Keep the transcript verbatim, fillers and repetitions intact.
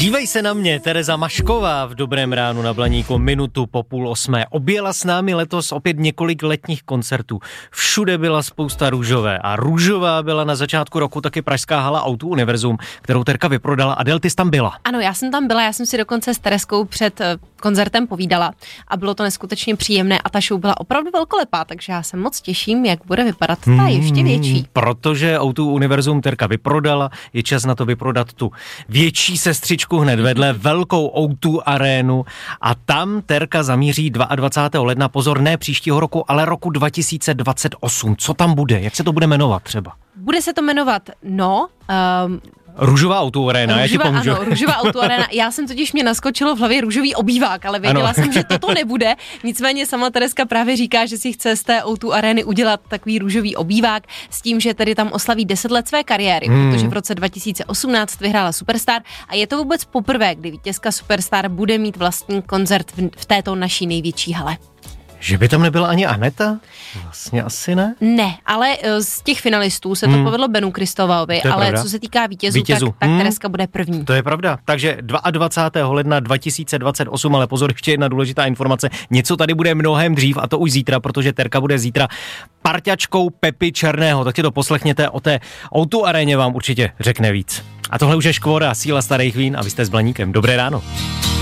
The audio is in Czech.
Dívej se na mě, Tereza Mašková v Dobrém ránu na Blaníku minutu po půl osmé. Objela s námi letos opět několik letních koncertů. Všude byla spousta růžové a růžová byla na začátku roku taky pražská hala O dva Univerzum, kterou Terka vyprodala. Adel, ty jsi tam byla? Ano, já jsem tam byla, já jsem si dokonce s Tereskou před koncertem povídala a bylo to neskutečně příjemné a ta show byla opravdu velkolepá, takže já se moc těším, jak bude vypadat ta ještě větší. Hmm, protože O dva Univerzum Terka vyprodala, je čas na to vyprodat tu větší sestřičku hned vedle, velkou O dva arénu a tam Terka zamíří dvacátého druhého ledna, pozor, ne příštího roku, ale roku dva tisíce dvacet osm. Co tam bude? Jak se to bude jmenovat třeba? Bude se to jmenovat, no... Um... Růžová O dva aréna, já ti pomůžu. Ano, růžová O dva aréna. Já jsem totiž, mě naskočilo v hlavě růžový obývák, ale věděla ano. jsem, že toto nebude. Nicméně sama Tereska právě říká, že si chce z té O dva arény udělat takový růžový obývák s tím, že tedy tam oslaví deset let své kariéry, hmm. protože v roce dva tisíce osmnáct vyhrála Superstar a je to vůbec poprvé, kdy vítězka Superstar bude mít vlastní koncert v, v této naší největší hale. Že by tam nebyla ani Aneta? Vlastně asi ne. Ne, ale z těch finalistů se to hmm. povedlo Benu Kristovaovi, ale pravda. Co se týká vítězů, Vítězu. tak, tak hmm. Tereska bude první. To je pravda. Takže dvacátého druhého ledna dva tisíce dvacet osm, ale pozor, ještě jedna důležitá informace. Něco tady bude mnohem dřív a to už zítra, protože Terka bude zítra parťačkou Pepy Černého. Tak si to poslechněte, o té O dva aréně vám určitě řekne víc. A tohle už je Škvoda, síla starých vín a vy jste s Blaníkem. Dobré ráno.